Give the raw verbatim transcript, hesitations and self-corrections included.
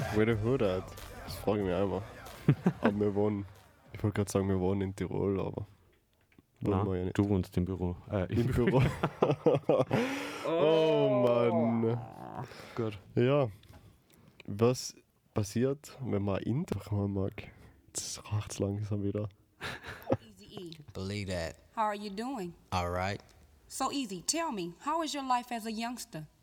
Where the hood at? Das frage ich mich einmal. Aber wir wohnen, ich wollte gerade sagen, wir wohnen in Tirol, aber wohnen wir ja Nein, nicht. du wohnst im Büro. Äh, Im Büro. Oh Mann. Gut. Ja. Was passiert, wenn man ein Intro machen mag? Das reicht langsam wieder. Easy E. Believe that. How are you doing? All right. So Easy, tell me, how is your life as a youngster?